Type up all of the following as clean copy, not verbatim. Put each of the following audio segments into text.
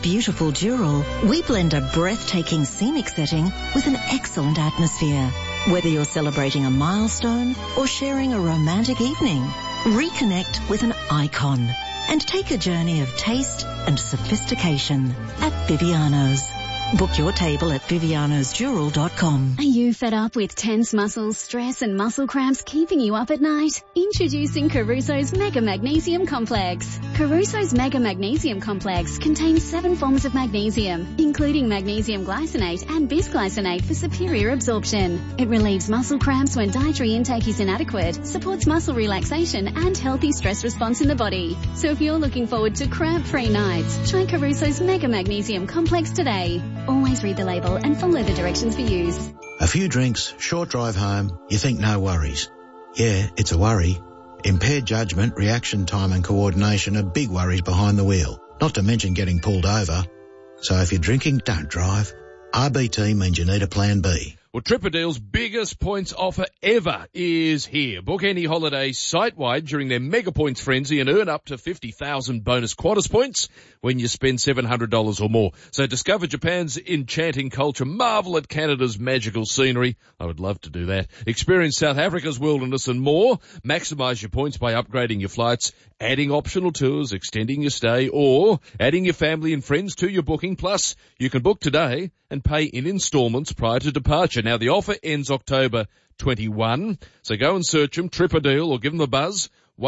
beautiful Dural, we blend a breathtaking scenic setting with an excellent atmosphere. Whether you're celebrating a milestone or sharing a romantic evening, reconnect with an icon and take a journey of taste and sophistication at Viviano's. Book your table at vivianosdural.com. Are you fed up with tense muscles, stress and muscle cramps keeping you up at night? Introducing Caruso's Mega Magnesium Complex. Caruso's Mega Magnesium Complex contains 7 forms of magnesium, including magnesium glycinate and bisglycinate for superior absorption. It relieves muscle cramps when dietary intake is inadequate, supports muscle relaxation and healthy stress response in the body. So if you're looking forward to cramp-free nights, try Caruso's Mega Magnesium Complex today. Always read the label and follow the directions for use. A few drinks, short drive home, you think no worries. Yeah, it's a worry. Impaired judgment, reaction time and coordination are big worries behind the wheel, not to mention getting pulled over. So if you're drinking, don't drive. RBT means you need a plan B. Well, Tripperdeal's biggest points offer ever is here. Book any holiday site-wide during their Mega Points Frenzy and earn up to 50,000 bonus Qantas points when you spend $700 or more. So discover Japan's enchanting culture, marvel at Canada's magical scenery. I would love to do that. Experience South Africa's wilderness and more. Maximise your points by upgrading your flights, adding optional tours, extending your stay, or adding your family and friends to your booking. Plus, you can book today and pay in instalments prior to departure. Now, the offer ends October 21, so go and search them, Tripperdeal, or give them a buzz,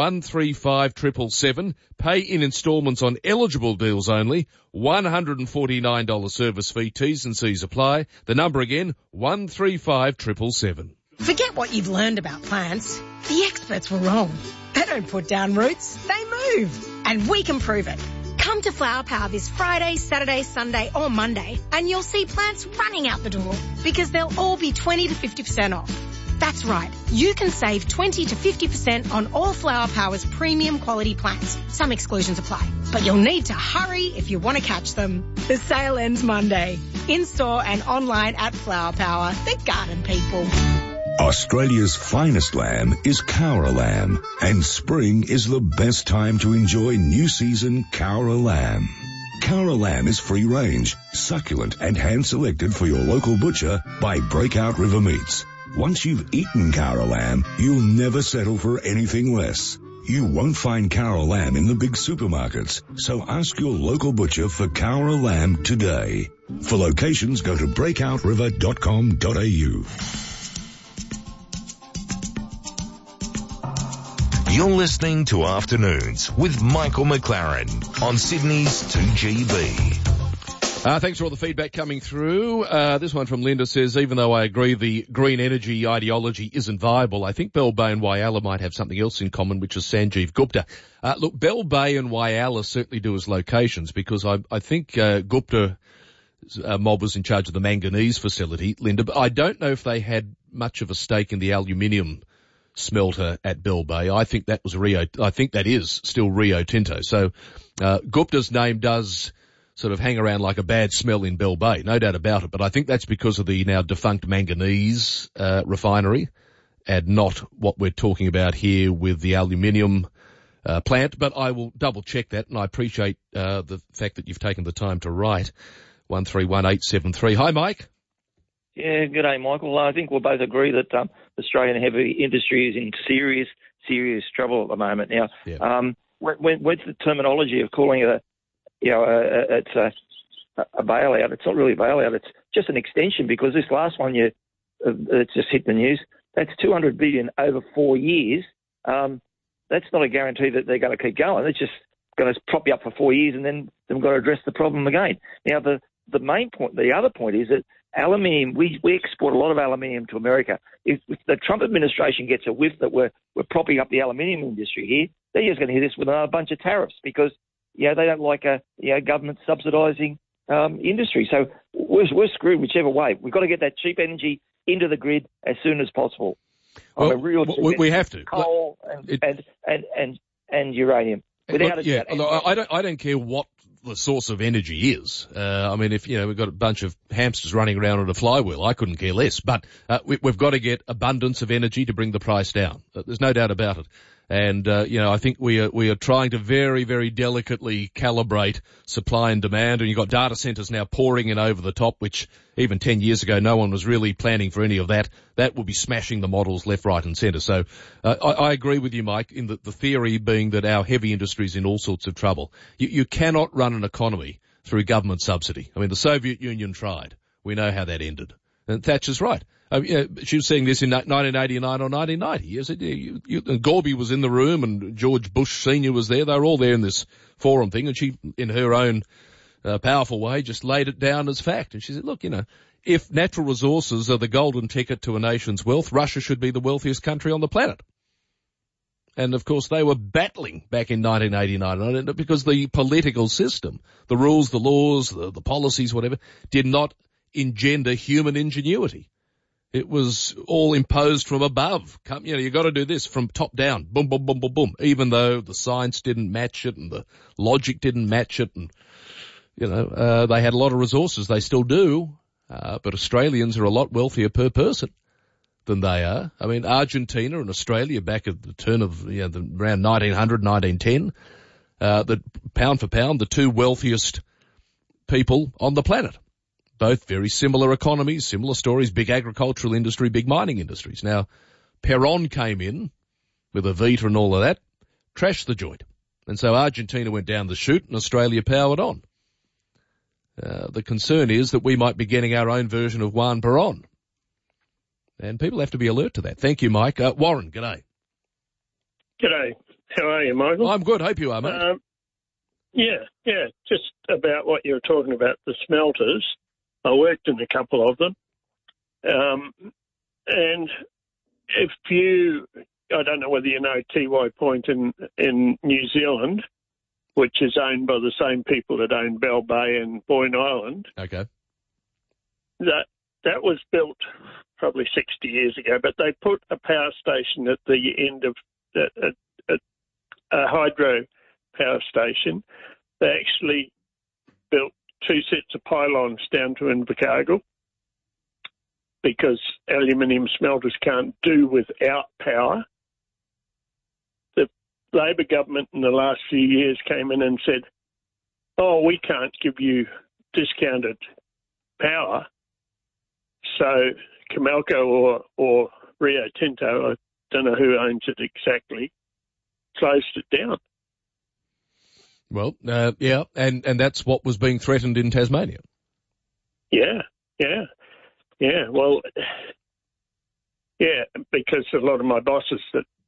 135 Pay in instalments on eligible deals only, $149 service fee, T's and C's apply. The number again, 135 Forget what you've learned about plants. The experts were wrong. They don't put down roots, they move. And we can prove it. Come to Flower Power this Friday, Saturday, Sunday or Monday and you'll see plants running out the door because they'll all be 20 to 50% off. That's right. You can save 20 to 50% on all Flower Power's premium quality plants. Some exclusions apply, but you'll need to hurry if you want to catch them. The sale ends Monday. In-store and online at Flower Power, the garden people. Australia's finest lamb is Cowra lamb, and spring is the best time to enjoy new season Cowra lamb. Cowra lamb is free range, succulent and hand selected for your local butcher by Breakout River Meats. Once you've eaten Cowra lamb, you'll never settle for anything less. You won't find Cowra lamb in the big supermarkets, so ask your local butcher for Cowra lamb today. For locations, go to breakoutriver.com.au. You're listening to Afternoons with Michael McLaren on Sydney's 2GB. Thanks for all the feedback coming through. This one from Linda says, even though I agree the green energy ideology isn't viable, I think Bell Bay and Whyalla might have something else in common, which is Sanjeev Gupta. Look, Bell Bay and Whyalla certainly do as locations because I think Gupta mob was in charge of the manganese facility, Linda, but I don't know if they had much of a stake in the aluminium smelter at Bell Bay. I think that is still Rio Tinto. So, Gupta's name does sort of hang around like a bad smell in Bell Bay, no doubt about it. But I think that's because of the now defunct manganese, refinery and not what we're talking about here with the aluminium, plant. But I will double check that, and I appreciate, the fact that you've taken the time to write 131873. Hi, Mike. Yeah, good day, Michael. I think we'll both agree that Australian heavy industry is in serious trouble at the moment. Now, what's the terminology of calling it it's a bailout? It's not really a bailout. It's just an extension because this last one it's just hit the news. That's $200 billion over 4 years. That's not a guarantee that they're going to keep going. It's just going to prop you up for 4 years and then they've got to address the problem again. Now, the main point, the other point is that aluminium, we export a lot of aluminium to America. If the Trump administration gets a whiff that we're propping up the aluminium industry here, they're just going to hit us with another bunch of tariffs because, they don't like government subsidising industry. So we're screwed whichever way. We've got to get that cheap energy into the grid as soon as possible. Well, we have to. Coal and uranium. Without a doubt. I don't care what the source of energy is. If, we've got a bunch of hamsters running around on a flywheel, I couldn't care less. But we've got to get abundance of energy to bring the price down. There's no doubt about it. And, I think we are trying to very, very delicately calibrate supply and demand. And you've got data centers now pouring in over the top, which even 10 years ago, no one was really planning for any of that. That will be smashing the models left, right and centre. So, I agree with you, Mike, in the theory being that our heavy industry is in all sorts of trouble. You cannot run an economy through government subsidy. I mean, the Soviet Union tried. We know how that ended. And Thatcher's right. She was saying this in 1989 or 1990. Yes, Gorby was in the room and George Bush Sr. was there. They were all there in this forum thing, and she, in her own powerful way, just laid it down as fact. And she said, look, if natural resources are the golden ticket to a nation's wealth, Russia should be the wealthiest country on the planet. And, of course, they were battling back in 1989 because the political system, the rules, the laws, the policies, whatever, did not engender human ingenuity. It was all imposed from above. You got to do this from top down. Boom, boom, boom, boom, boom. Even though the science didn't match it and the logic didn't match it, and they had a lot of resources. They still do, but Australians are a lot wealthier per person than they are. I mean, Argentina and Australia back at the turn of around 1900, 1910, the pound for pound, the two wealthiest people on the planet. Both very similar economies, similar stories, big agricultural industry, big mining industries. Now, Perón came in with Evita and all of that, trashed the joint. And so Argentina went down the chute and Australia powered on. The concern is that we might be getting our own version of Juan Perón. And people have to be alert to that. Thank you, Mike. Warren, g'day. G'day. How are you, Michael? I'm good. Hope you are, mate. Yeah. Just about what you were talking about, the smelters. I worked in a couple of them. And I don't know whether you know Tiwai Point in New Zealand, which is owned by the same people that own Bell Bay and Boyne Island. Okay. That was built probably 60 years ago, but they put a power station at the end of a hydro power station. They actually built 2 sets of pylons down to Invercargill because aluminium smelters can't do without power. The Labor government in the last few years came in and said, we can't give you discounted power. So Comalco or Rio Tinto, I don't know who owns it exactly, closed it down. Well, and that's what was being threatened in Tasmania. Yeah. Well, because a lot of my bosses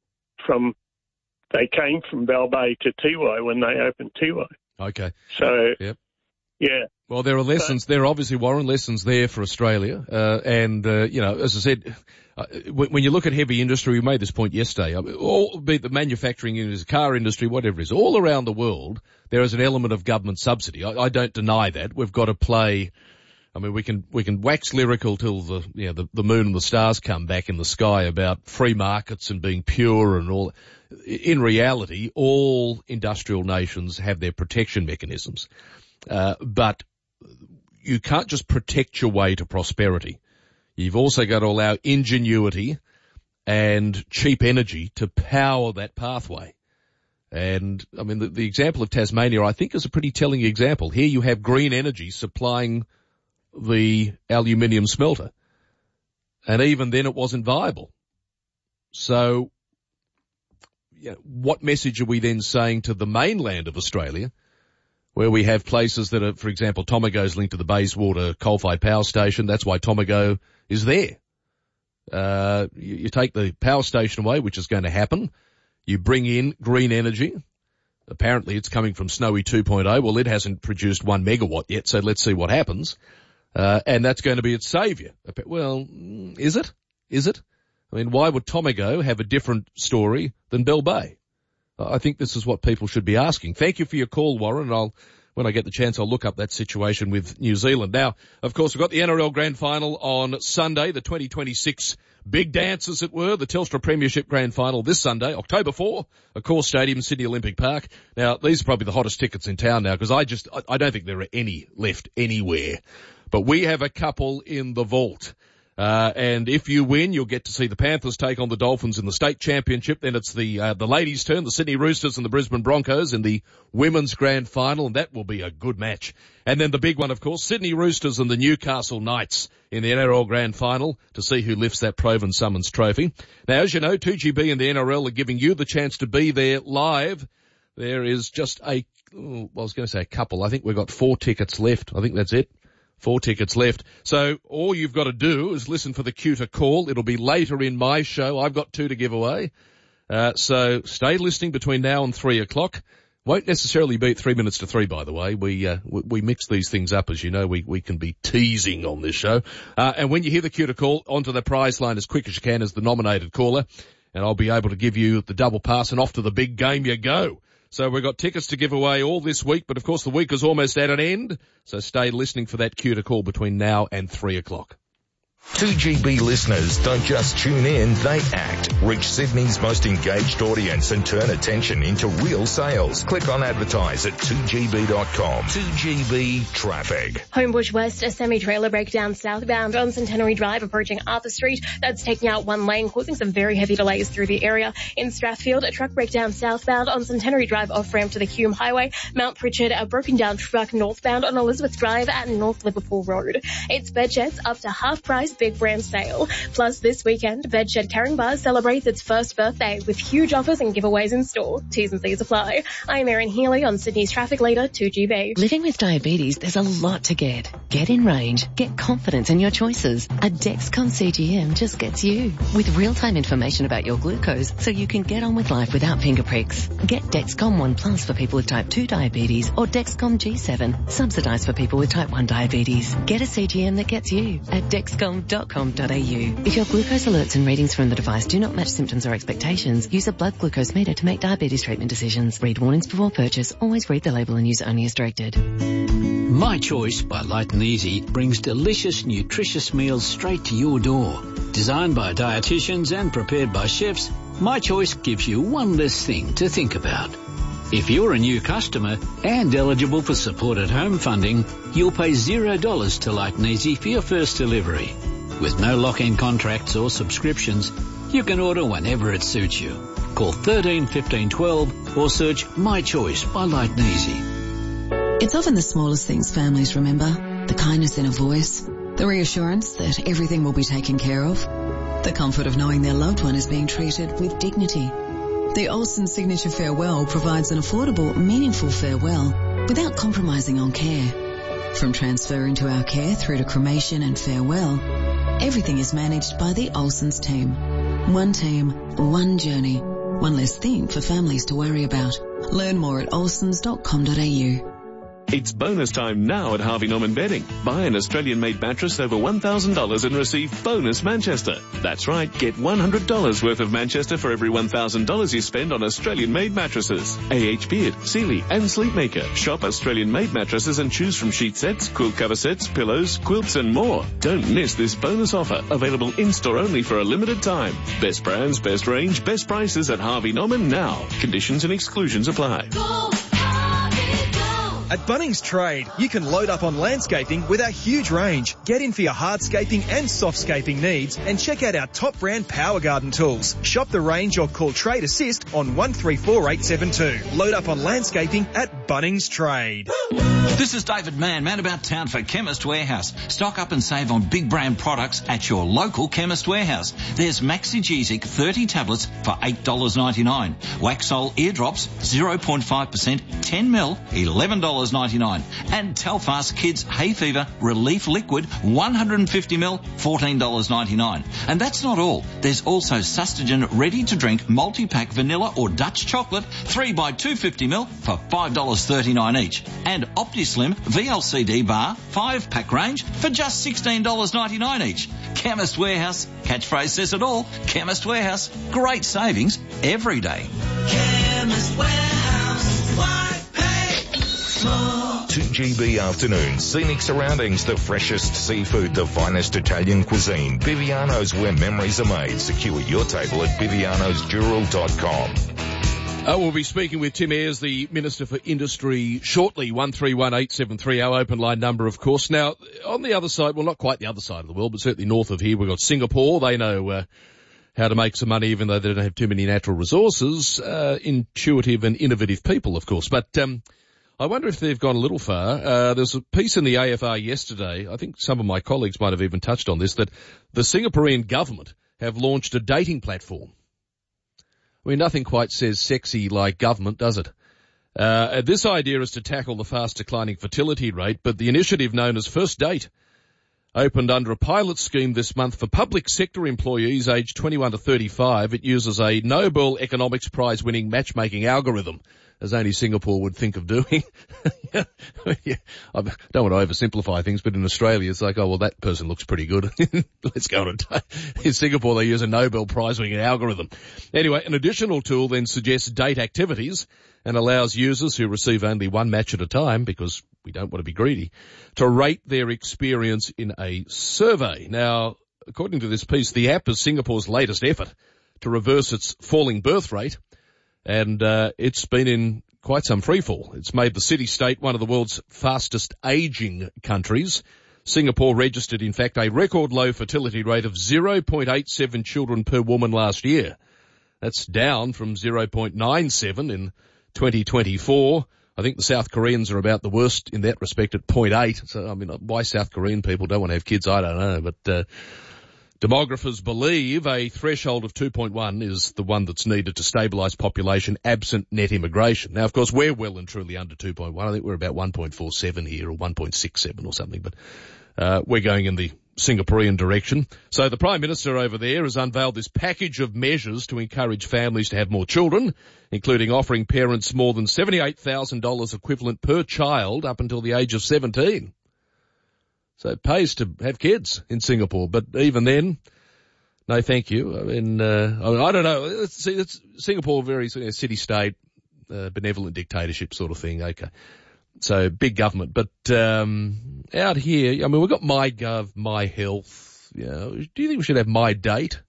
they came from Bell Bay to Tiwai when they opened Tiwai. Okay. So, yep. Yeah. Well, there are lessons. There are obviously, Warren, lessons there for Australia. As I said, when you look at heavy industry, we made this point yesterday, be it the manufacturing industry, car industry, whatever it is, all around the world, there is an element of government subsidy. I don't deny that. We've got to play. I mean, we can wax lyrical till the moon and the stars come back in the sky about free markets and being pure and all. In reality, all industrial nations have their protection mechanisms. But you can't just protect your way to prosperity. You've also got to allow ingenuity and cheap energy to power that pathway. And, I mean, the example of Tasmania, I think, is a pretty telling example. Here you have green energy supplying the aluminium smelter. And even then it wasn't viable. So, what message are we then saying to the mainland of Australia, where we have places that are, for example, Tomago's linked to the Bayswater coal-fired power station? That's why Tomago is there. You take the power station away, which is going to happen. You bring in green energy. Apparently it's coming from Snowy 2.0. Well, it hasn't produced 1 megawatt yet, so let's see what happens. And that's going to be its saviour. Well, is it? I mean, why would Tomago have a different story than Bell Bay? I think this is what people should be asking. Thank you for your call, Warren. When I get the chance, I'll look up that situation with New Zealand. Now, of course, we've got the NRL Grand Final on Sunday, the 2026 big dance, as it were, the Telstra Premiership Grand Final this Sunday, October 4, Accor Stadium, Sydney Olympic Park. Now, these are probably the hottest tickets in town now, because I don't think there are any left anywhere. But we have a couple in the vault. And if you win, you'll get to see the Panthers take on the Dolphins in the state championship. Then it's the ladies' turn, the Sydney Roosters and the Brisbane Broncos in the women's grand final, and that will be a good match. And then the big one, of course, Sydney Roosters and the Newcastle Knights in the NRL grand final to see who lifts that Provan Summons trophy. Now, as you know, 2GB and the NRL are giving you the chance to be there live. There is just I was going to say a couple. I think we've got 4 tickets left. I think that's it. 4 tickets left. So all you've got to do is listen for the cue to call. It'll be later in my show. I've got 2 to give away. So stay listening between now and 3 o'clock. Won't necessarily be at 3 minutes to 3, by the way. We mix these things up, as you know. We can be teasing on this show. And when you hear the cue to call, onto the prize line as quick as you can as the nominated caller. And I'll be able to give you the double pass and off to the big game you go. So we've got tickets to give away all this week, but of course the week is almost at an end. So stay listening for that cue to call between now and 3 o'clock. 2GB listeners don't just tune in, they act. Reach Sydney's most engaged audience and turn attention into real sales. Click on advertise at 2gb.com. 2GB Traffic. Homebush West, a semi-trailer breakdown southbound on Centenary Drive approaching Arthur Street. That's taking out one lane, causing some very heavy delays through the area. In Strathfield, a truck breakdown southbound on Centenary Drive off-ramp to the Hume Highway. Mount Pritchard, a broken down truck northbound on Elizabeth Drive at North Liverpool Road. It's Bedsheds up to half price big brand sale. Plus this weekend, Bedshed Caringbah celebrates its first birthday with huge offers and giveaways in store. T's and C's apply. I'm Erin Healy on Sydney's Traffic Leader 2GB. Living with diabetes, there's a lot to get. Get in range. Get confidence in your choices. A Dexcom CGM just gets you. With real-time information about your glucose so you can get on with life without finger pricks. Get Dexcom 1 Plus for people with type 2 diabetes or Dexcom G7, subsidised for people with type 1 diabetes. Get a CGM that gets you at Dexcom.com.au. If your glucose alerts and readings from the device do not match symptoms or expectations, use a blood glucose meter to make diabetes treatment decisions. Read warnings before purchase. Always read the label and use only as directed. My Choice by Light and Easy brings delicious, nutritious meals straight to your door. Designed by dietitians and prepared by chefs, My Choice gives you one less thing to think about. If you're a new customer and eligible for supported home funding, you'll pay $0 to Light and Easy for your first delivery. With no lock-in contracts or subscriptions, you can order whenever it suits you. Call 13 15 12 or search My Choice by Light and Easy. It's often the smallest things families remember. The kindness in a voice, the reassurance that everything will be taken care of, the comfort of knowing their loved one is being treated with dignity. The Olsen Signature Farewell provides an affordable, meaningful farewell without compromising on care. From transferring to our care through to cremation and farewell, everything is managed by the Olsen's team. One team, one journey, one less thing for families to worry about. Learn more at olsens.com.au. It's bonus time now at Harvey Norman Bedding. Buy an Australian-made mattress over $1,000 and receive bonus Manchester. That's right, get $100 worth of Manchester for every $1,000 you spend on Australian-made mattresses. A.H. Beard, Sealy and Sleepmaker. Shop Australian-made mattresses and choose from sheet sets, quilt cover sets, pillows, quilts and more. Don't miss this bonus offer. Available in-store only for a limited time. Best brands, best range, best prices at Harvey Norman now. Conditions and exclusions apply. At Bunnings Trade, you can load up on landscaping with our huge range. Get in for your hardscaping and softscaping needs and check out our top brand Power Garden tools. Shop the range or call Trade Assist on 134872. Load up on landscaping at Bunnings Trade. This is David Mann about town for Chemist Warehouse. Stock up and save on big brand products at your local Chemist Warehouse. There's Maxigesic 30 tablets for $8.99. Waxol eardrops 0.5%, 10ml, $11.99. And Telfast Kids Hay Fever Relief Liquid 150ml, $14.99. And that's not all. There's also Sustagen Ready to Drink multi-pack vanilla or Dutch chocolate 3x250ml for $5.39 each. And OptiSlim VLCD bar 5-pack range for just $16.99 each. Chemist Warehouse, catchphrase says it all. Chemist Warehouse, great savings every day. Chemist Warehouse, why pay more? 2GB afternoons, scenic surroundings, the freshest seafood, the finest Italian cuisine. Biviano's, where memories are made. Secure your table at bivianosjewel.com. We'll be speaking with Tim Ayres, the Minister for Industry, shortly. 131873, our open line number, of course. Now, on the other side, well, not quite the other side of the world, but certainly north of here, we've got Singapore. They know how to make some money, even though they don't have too many natural resources. Intuitive and innovative people, of course. But I wonder if they've gone a little far. There's a piece in the AFR yesterday, I think some of my colleagues might have even touched on this, that the Singaporean government have launched a dating platform. I mean, nothing quite says sexy like government, does it? This idea is to tackle the fast declining fertility rate, but the initiative known as First Date opened under a pilot scheme this month for public sector employees aged 21 to 35. It uses a Nobel Economics Prize winning matchmaking algorithm, as only Singapore would think of doing. Yeah. I don't want to oversimplify things, but in Australia it's like, oh, well, that person looks pretty good. Let's go on a date. In Singapore they use a Nobel Prize winning algorithm. Anyway, an additional tool then suggests date activities and allows users who receive only one match at a time, because we don't want to be greedy, to rate their experience in a survey. Now, according to this piece, the app is Singapore's latest effort to reverse its falling birth rate, and it's been in quite some freefall. It's made the city-state one of the world's fastest aging countries. Singapore registered, in fact, a record low fertility rate of 0.87 children per woman last year. That's down from 0.97 in 2024. I think the South Koreans are about the worst in that respect at 0.8. So, I mean, why South Korean people don't want to have kids, I don't know. But demographers believe a threshold of 2.1 is the one that's needed to stabilise population absent net immigration. Now, of course, we're well and truly under 2.1. I think we're about 1.47 here, or 1.67 or something. But we're going in the Singaporean direction. So the Prime Minister over there has unveiled this package of measures to encourage families to have more children, including offering parents more than $78,000 equivalent per child up until the age of 17. So it pays to have kids in Singapore, but even then, no thank you. I mean, I don't know. It's Singapore, very city-state, benevolent dictatorship sort of thing. Okay. So big government, but out here, I mean, we've got MyGov, My Health. You know, do you think we should have My Date?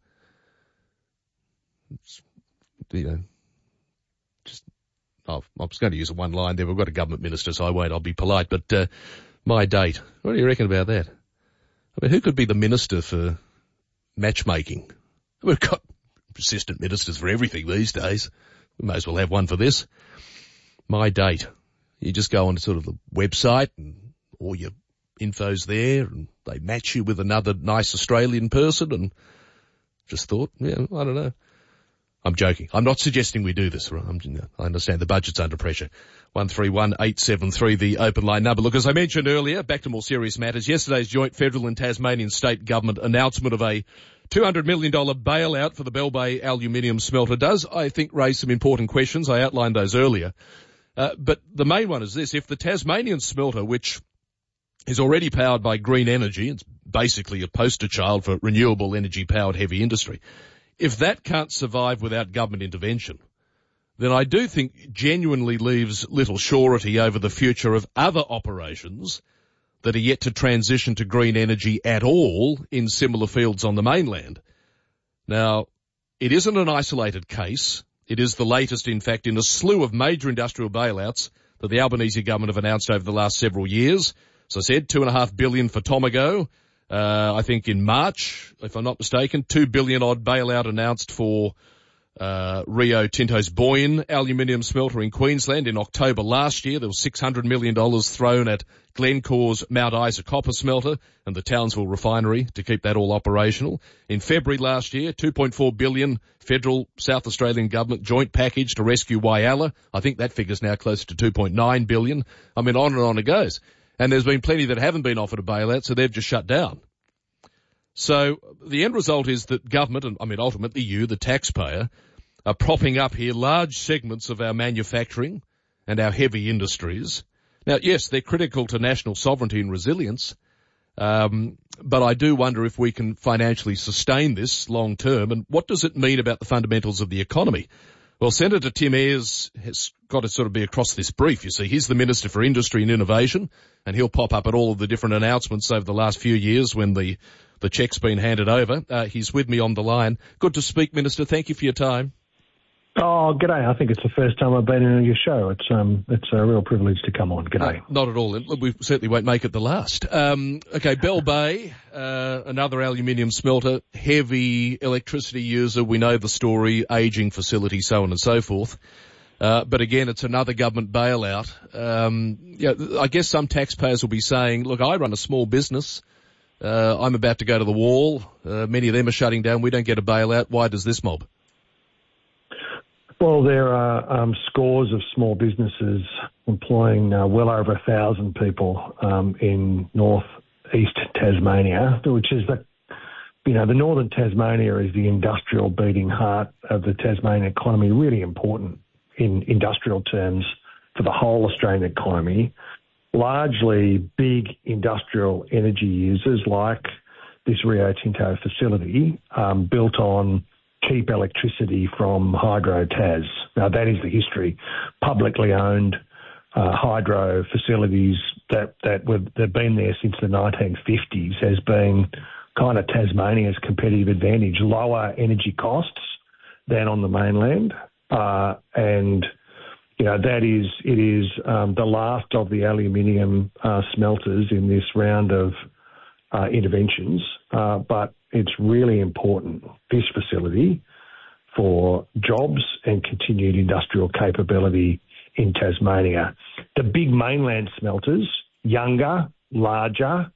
I was going to use a one line there. We've got a government minister, so I won't. I'll be polite. But My Date. What do you reckon about that? I mean, who could be the minister for matchmaking? We've got assistant ministers for everything these days. We may as well have one for this. My Date. You just go on to sort of the website and all your info's there, and they match you with another nice Australian person, and just thought, yeah, I don't know. I'm joking. I'm not suggesting we do this. I understand the budget's under pressure. 131873, the open line number. Look, as I mentioned earlier, back to more serious matters. Yesterday's joint federal and Tasmanian state government announcement of a $200 million bailout for the Bell Bay aluminium smelter does, I think, raise some important questions. I outlined those earlier. But the main one is this. If the Tasmanian smelter, which is already powered by green energy, it's basically a poster child for renewable energy powered heavy industry, if that can't survive without government intervention, then I do think genuinely leaves little surety over the future of other operations that are yet to transition to green energy at all in similar fields on the mainland. Now, it isn't an isolated case. It is the latest, in fact, in a slew of major industrial bailouts that the Albanese government have announced over the last several years. As I said, $2.5 billion for Tomago. I think in March, if I'm not mistaken, $2 billion odd bailout announced for Rio Tinto's Boyne aluminium smelter in Queensland. In October last year, there was $600 million thrown at Glencore's Mount Isa copper smelter and the Townsville refinery to keep that all operational. In February last year, $2.4 billion federal South Australian government joint package to rescue Whyalla. I think that figure's now closer to $2.9 billion. I mean, on and on it goes. And there's been plenty that haven't been offered a bailout, so they've just shut down. So the end result is that government, and I mean ultimately you, the taxpayer, are propping up here large segments of our manufacturing and our heavy industries. Now, yes, they're critical to national sovereignty and resilience, but I do wonder if we can financially sustain this long term, and what does it mean about the fundamentals of the economy? Well, Senator Tim Ayres has got to sort of be across this brief, you see. He's the Minister for Industry and Innovation, and he'll pop up at all of the different announcements over the last few years when the check's been handed over. He's with me on the line. Good to speak, Minister. Thank you for your time. Oh, g'day. I think it's the first time I've been on your show. It's a real privilege to come on. G'day. Not at all. We certainly won't make it the last. Okay, Bell Bay, another aluminium smelter, heavy electricity user. We know the story, ageing facility, so on and so forth. But again, it's another government bailout. I guess some taxpayers will be saying, look, I run a small business. I'm about to go to the wall. Many of them are shutting down. We don't get a bailout. Why does this mob? Well, there are scores of small businesses employing well over 1,000 people in north-east Tasmania, which is the northern Tasmania is the industrial beating heart of the Tasmanian economy, really important in industrial terms for the whole Australian economy. Largely big industrial energy users like this Rio Tinto facility built on cheap electricity from Hydro Tas. Now, that is the history. Publicly owned hydro facilities they've been there since the 1950s has been kind of Tasmania's competitive advantage, lower energy costs than on the mainland. And, it is the last of the aluminium smelters in this round of interventions, but it's really important, this facility, for jobs and continued industrial capability in Tasmania. The big mainland smelters, younger, larger,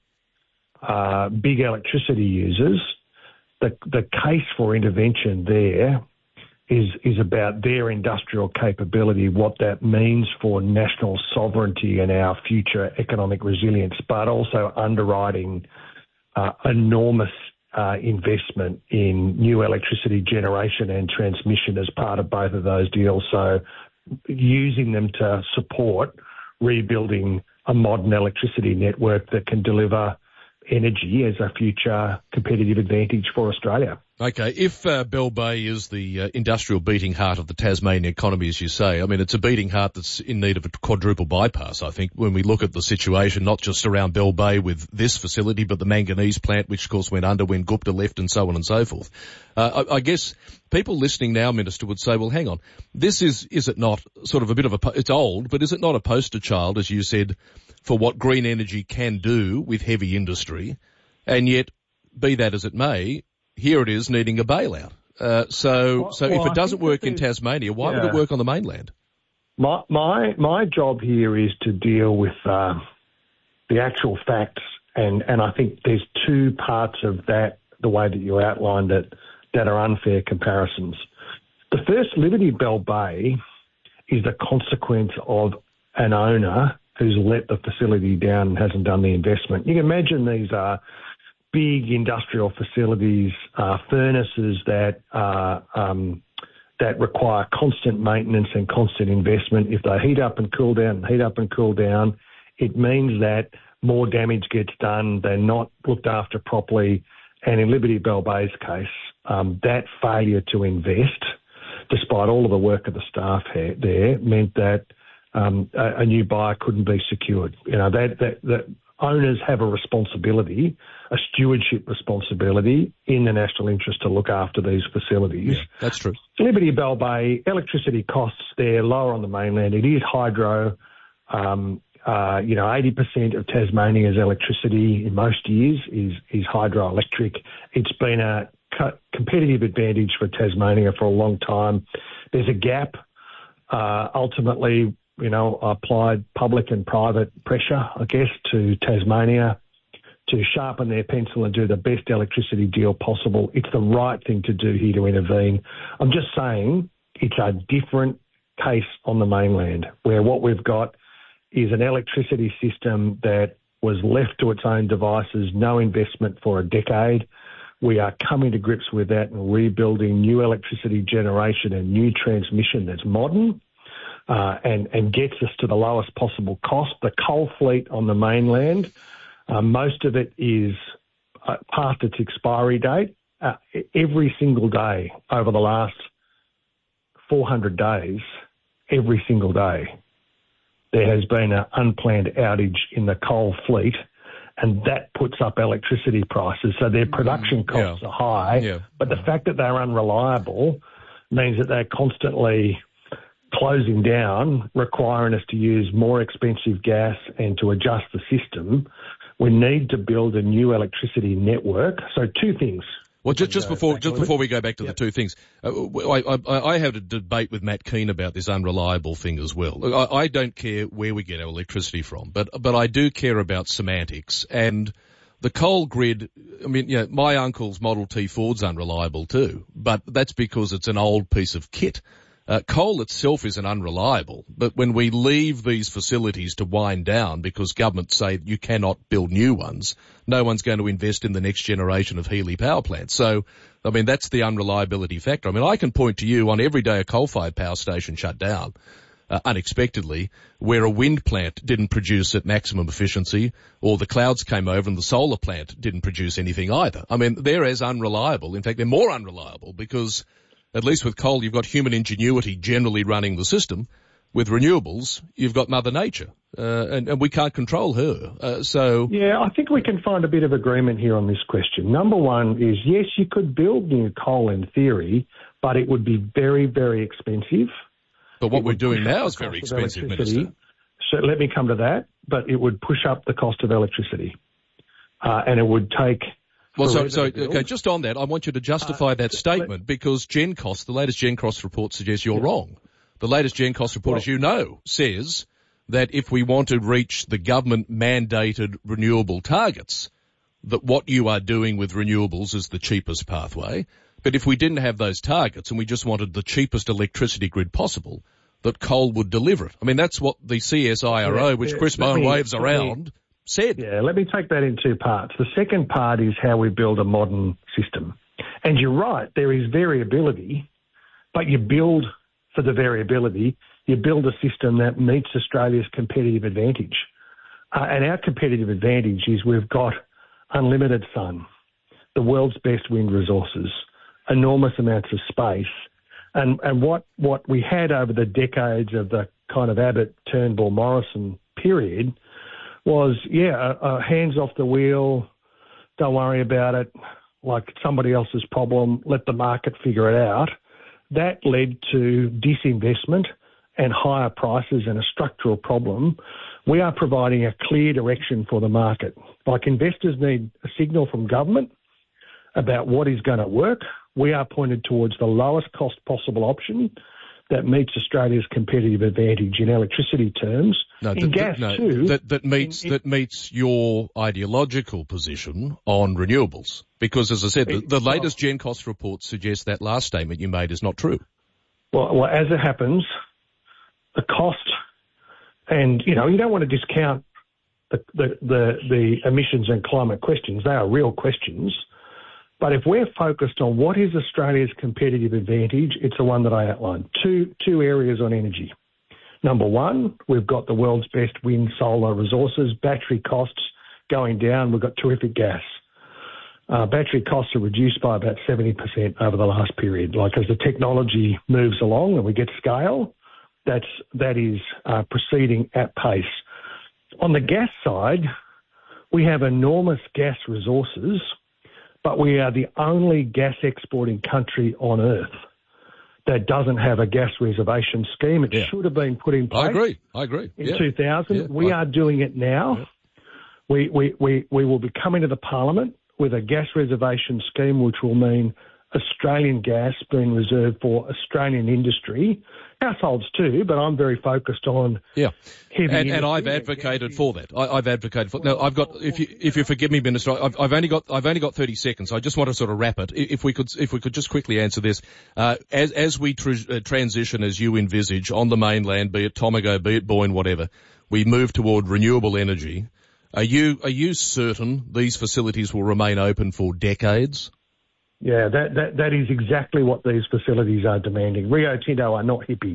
big electricity users, the case for intervention there is about their industrial capability, what that means for national sovereignty and our future economic resilience, but also underwriting enormous investment in new electricity generation and transmission as part of both of those deals. So using them to support rebuilding a modern electricity network that can deliver energy as a future competitive advantage for Australia. Okay, if Bell Bay is the industrial beating heart of the Tasmanian economy, as you say, I mean, it's a beating heart that's in need of a quadruple bypass, I think, when we look at the situation, not just around Bell Bay with this facility, but the manganese plant, which, of course, went under when Gupta left and so on and so forth. I guess people listening now, Minister, would say, well, hang on, this is it not sort of a bit of it's old, but is it not a poster child, as you said, for what green energy can do with heavy industry? And yet, be that as it may, here it is needing a bailout. So if it doesn't work in Tasmania, why would it work on the mainland? My job here is to deal with the actual facts, and I think there's two parts of that, the way that you outlined it, that are unfair comparisons. The first, Liberty Bell Bay, is the consequence of an owner who's let the facility down and hasn't done the investment. You can imagine these are big industrial facilities, furnaces that require constant maintenance and constant investment. If they heat up and cool down, it means that more damage gets done. They're not looked after properly. And in Liberty Bell Bay's case, that failure to invest, despite all of the work of the staff there, meant that a new buyer couldn't be secured. That owners have a responsibility, a stewardship responsibility in the national interest to look after these facilities. Yeah, that's true. Liberty Bell Bay, electricity costs there lower on the mainland. It is hydro. 80% of Tasmania's electricity in most years is hydroelectric. It's been a competitive advantage for Tasmania for a long time. There's a gap. Ultimately, applied public and private pressure, I guess, to Tasmania to sharpen their pencil and do the best electricity deal possible. It's the right thing to do here to intervene. I'm just saying it's a different case on the mainland, where what we've got is an electricity system that was left to its own devices, no investment for a decade. We are coming to grips with that and rebuilding new electricity generation and new transmission that's modern, and gets us to the lowest possible cost. The coal fleet on the mainland, most of it is past its expiry date. Every single day over the last 400 days, every single day, there has been an unplanned outage in the coal fleet, and that puts up electricity prices. So their production costs are high, but the fact that they're unreliable means that they're constantly closing down, requiring us to use more expensive gas and to adjust the system. We need to build a new electricity network. So two things. Well, just before we go back to the two things, I had a debate with Matt Keane about this unreliable thing as well. I don't care where we get our electricity from, but I do care about semantics and the coal grid. I mean, my uncle's Model T Ford's unreliable too, but that's because it's an old piece of kit. Coal itself isn't unreliable, but when we leave these facilities to wind down because governments say you cannot build new ones, no one's going to invest in the next generation of Healy power plants. So, I mean, that's the unreliability factor. I mean, I can point to you on every day a coal-fired power station shut down unexpectedly, where a wind plant didn't produce at maximum efficiency, or the clouds came over and the solar plant didn't produce anything either. I mean, they're as unreliable. In fact, they're more unreliable because at least with coal, you've got human ingenuity generally running the system. With renewables, you've got Mother Nature, and we can't control her. Yeah, I think we can find a bit of agreement here on this question. Number one is, yes, you could build new coal in theory, but it would be very, very expensive. But what we're doing now is very expensive, Minister. So let me come to that. But it would push up the cost of electricity, and it would take... Well, okay, just on that, I want you to justify that statement because GenCost, the latest GenCost report suggests you're wrong. The latest GenCost report, as you know, says that if we want to reach the government-mandated renewable targets, that what you are doing with renewables is the cheapest pathway. But if we didn't have those targets and we just wanted the cheapest electricity grid possible, that coal would deliver it. I mean, that's what the CSIRO, which Chris Bowen waves around, said. Yeah, let me take that in two parts. The second part is how we build a modern system. And you're right, there is variability, but you build for the variability, you build a system that meets Australia's competitive advantage. And our competitive advantage is we've got unlimited sun, the world's best wind resources, enormous amounts of space. And what we had over the decades of the kind of Abbott, Turnbull, Morrison period was, hands off the wheel, don't worry about it, like it's somebody else's problem, let the market figure it out. That led to disinvestment and higher prices and a structural problem. We are providing a clear direction for the market. Like investors need a signal from government about what is going to work. We are pointed towards the lowest cost possible option that meets Australia's competitive advantage in electricity terms. That meets your ideological position on renewables. Because, as I said, the latest GenCost report suggests that last statement you made is not true. Well, as it happens, the cost, and you don't want to discount the emissions and climate questions. They are real questions. But if we're focused on what is Australia's competitive advantage, it's the one that I outlined. Two areas on energy. Number one, we've got the world's best wind, solar resources, battery costs going down. We've got terrific gas. Battery costs are reduced by about 70% over the last period. Like as the technology moves along and we get scale, that is proceeding at pace. On the gas side, we have enormous gas resources, but we are the only gas exporting country on earth that doesn't have a gas reservation scheme. It should have been put in place. I agree. In 2000. We are doing it now. We will be coming to the Parliament with a gas reservation scheme, which will mean Australian gas being reserved for Australian industry, households too, but I'm very focused on heavy industry. And I've advocated for that. I've advocated for. No, I've got. If you forgive me, Minister, I've only got 30 seconds. I just want to sort of wrap it. If we could just quickly answer this, as we transition, as you envisage, on the mainland, be it Tomago, be it Boyne, whatever, we move toward renewable energy. Are you certain these facilities will remain open for decades? Yeah, that is exactly what these facilities are demanding. Rio Tinto are not hippies.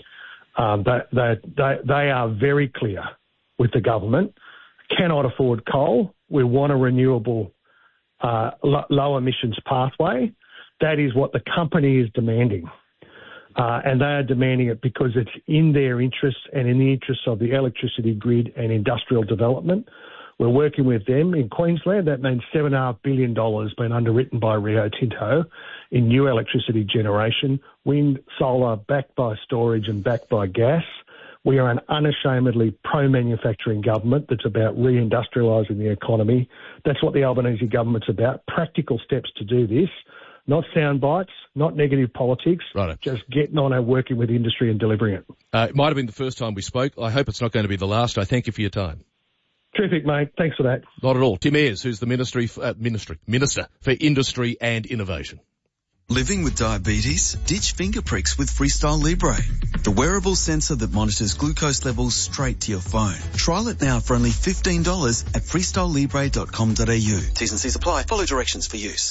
They are very clear with the government. Cannot afford coal. We want a renewable, low emissions pathway. That is what the company is demanding. And they are demanding it because it's in their interests and in the interests of the electricity grid and industrial development. We're working with them in Queensland. That means $7.5 billion been underwritten by Rio Tinto in new electricity generation, wind, solar, backed by storage and backed by gas. We are an unashamedly pro-manufacturing government that's about reindustrialising the economy. That's what the Albanese government's about, practical steps to do this, not sound bites, not negative politics, just getting on and working with industry and delivering it. It might have been the first time we spoke. I hope it's not going to be the last. I thank you for your time. Terrific, mate. Thanks for that. Not at all. Tim Ayres, who's the Minister for Industry and Innovation. Living with diabetes? Ditch finger pricks with Freestyle Libre, the wearable sensor that monitors glucose levels straight to your phone. Trial it now for only $15 at freestylelibre.com.au. T's and C's apply. Follow directions for use.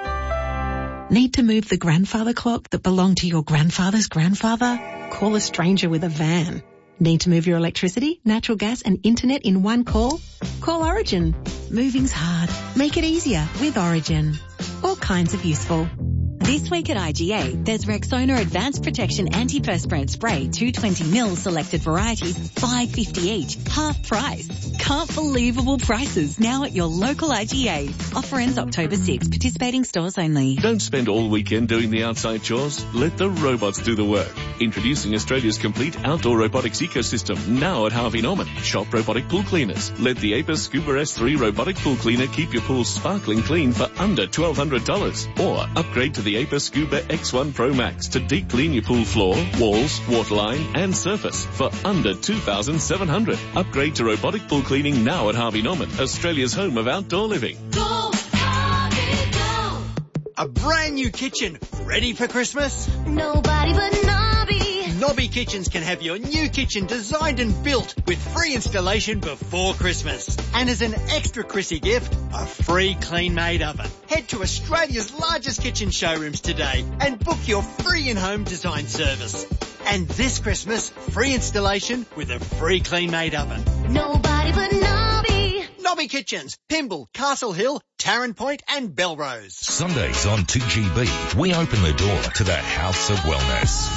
Need to move the grandfather clock that belonged to your grandfather's grandfather? Call a stranger with a van. Need to move your electricity, natural gas and internet in one call? Call Origin. Moving's hard. Make it easier with Origin. All kinds of useful. This week at IGA, there's Rexona Advanced Protection Antiperspirant Spray 220ml selected varieties, $5.50 each, half price. Can't believable prices now at your local IGA. Offer ends October 6. Participating stores only. Don't spend all weekend doing the outside chores. Let the robots do the work. Introducing Australia's complete outdoor robotics ecosystem now at Harvey Norman. Shop robotic pool cleaners. Let the Apis Scuba S3 robotic pool cleaner keep your pool sparkling clean for under $1,200. Or upgrade to the Apis Scuba X1 Pro Max to deep clean your pool floor, walls, waterline and surface for under $2,700. Upgrade to robotic pool cleaning now at Harvey Norman, Australia's home of outdoor living. Go, Harvey, go! A brand new kitchen ready for Christmas? Nobody but Nobby. Nobby Kitchens can have your new kitchen designed and built with free installation before Christmas. And as an extra Chrissy gift, a free clean-made oven. Head to Australia's largest kitchen showrooms today and book your free in-home design service. And this Christmas, free installation with a free clean-made oven. Nobody but Nobby. Nobby Kitchens, Pymble, Castle Hill, Tarrant Point and Belrose. Sundays on 2GB, we open the door to the House of Wellness.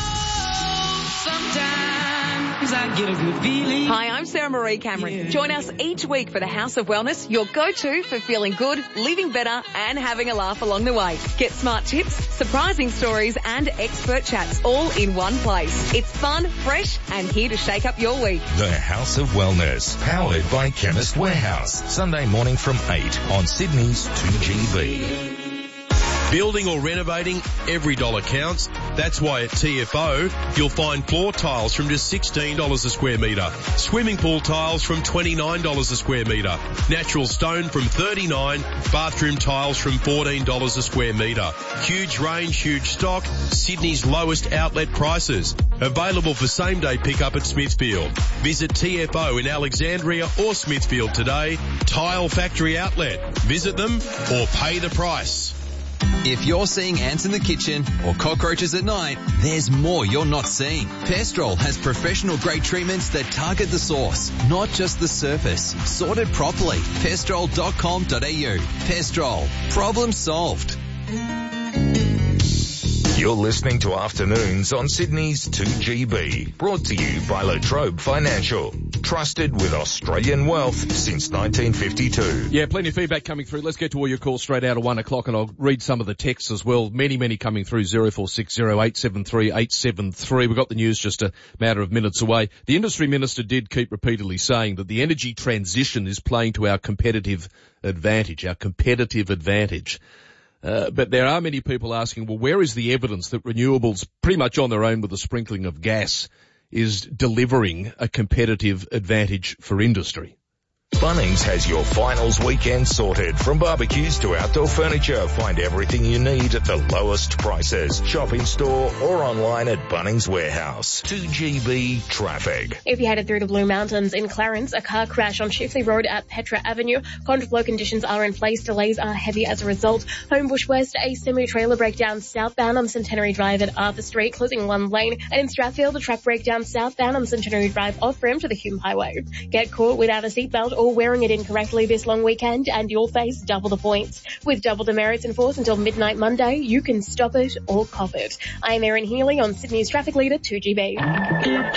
I get a good feeling. Hi, I'm Sarah Marie Cameron. Yeah. Join us each week for the House of Wellness, your go-to for feeling good, living better and having a laugh along the way. Get smart tips, surprising stories and expert chats all in one place. It's fun, fresh and here to shake up your week. The House of Wellness, powered by Chemist Warehouse. Sunday morning from 8 on Sydney's 2GB. Building or renovating, every dollar counts. That's why at TFO, you'll find floor tiles from just $16 a square metre, swimming pool tiles from $29 a square metre, natural stone from $39, bathroom tiles from $14 a square metre. Huge range, huge stock, Sydney's lowest outlet prices. Available for same-day pickup at Smithfield. Visit TFO in Alexandria or Smithfield today. Tile Factory Outlet. Visit them or pay the price. If you're seeing ants in the kitchen or cockroaches at night, there's more you're not seeing. Pestrol has professional grade treatments that target the source, not just the surface. Sorted properly. Pestrol.com.au. Pestrol. Problem solved. You're listening to Afternoons on Sydney's 2GB. Brought to you by Latrobe Financial. Trusted with Australian wealth since 1952. Yeah, plenty of feedback coming through. Let's get to all your calls straight out at 1 o'clock and I'll read some of the texts as well. Many coming through. 0460873873. We've got the news just a matter of minutes away. The Industry Minister did keep repeatedly saying that the energy transition is playing to our competitive advantage. But there are many people asking, well, where is the evidence that renewables, pretty much on their own with the sprinkling of gas, is delivering a competitive advantage for industry? Bunnings has your finals weekend sorted. From barbecues to outdoor furniture, find everything you need at the lowest prices. Shop in store or online at Bunnings Warehouse. 2GB traffic. If you headed through the Blue Mountains in Clarence, a car crash on Shifley Road at Petra Avenue. Contraflow conditions are in place. Delays are heavy as a result. Homebush West, a semi-trailer breakdown southbound on Centenary Drive at Arthur Street, closing one lane. And in Strathfield, a truck breakdown southbound on Centenary Drive off-ramp to the Hume Highway. Get caught without a seatbelt or wearing it incorrectly this long weekend and you'll face double the points. With double demerits in force until midnight Monday, you can stop it or cop it. I'm Erin Healy on Sydney's Traffic Leader 2GB.